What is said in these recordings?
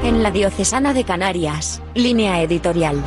En la Diocesana de Canarias, Línea Editorial.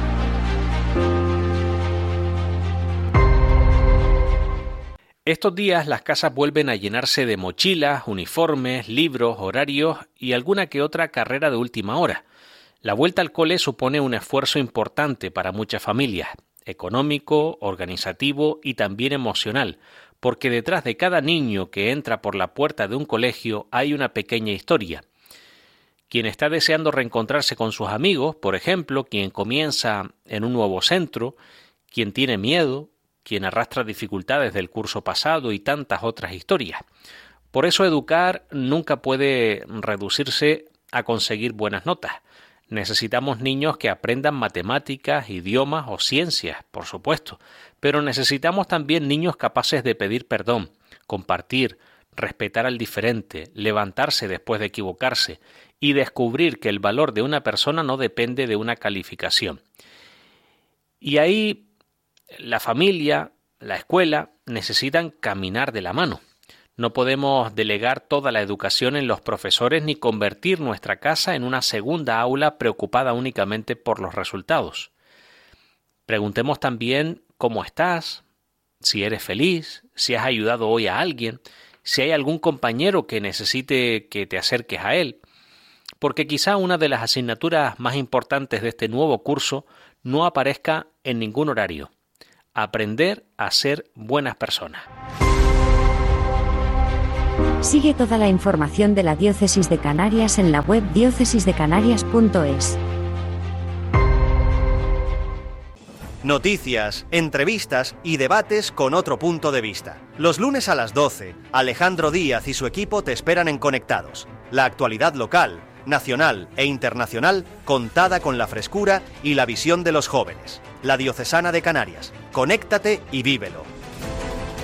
Estos días las casas vuelven a llenarse de mochilas, uniformes, libros, horarios y alguna que otra carrera de última hora. La vuelta al cole supone un esfuerzo importante para muchas familias, económico, organizativo y también emocional, porque detrás de cada niño que entra por la puerta de un colegio hay una pequeña historia. Quien está deseando reencontrarse con sus amigos, por ejemplo, quien comienza en un nuevo centro, quien tiene miedo, quien arrastra dificultades del curso pasado y tantas otras historias. Por eso educar nunca puede reducirse a conseguir buenas notas. Necesitamos niños que aprendan matemáticas, idiomas o ciencias, por supuesto, pero necesitamos también niños capaces de pedir perdón, compartir, respetar al diferente, levantarse después de equivocarse y descubrir que el valor de una persona no depende de una calificación. Y ahí la familia, la escuela, necesitan caminar de la mano. No podemos delegar toda la educación en los profesores ni convertir nuestra casa en una segunda aula preocupada únicamente por los resultados. Preguntemos también cómo estás, si eres feliz, si has ayudado hoy a alguien, si hay algún compañero que necesite que te acerques a él, porque quizá una de las asignaturas más importantes de este nuevo curso no aparezca en ningún horario. Aprender a ser buenas personas. Sigue toda la información de la Diócesis de Canarias en la web diócesisdecanarias.es. Noticias, entrevistas y debates con otro punto de vista. Los lunes a las 12, Alejandro Díaz y su equipo te esperan en Conectados. La actualidad local, nacional e internacional contada con la frescura y la visión de los jóvenes. La Diocesana de Canarias. Conéctate y vívelo.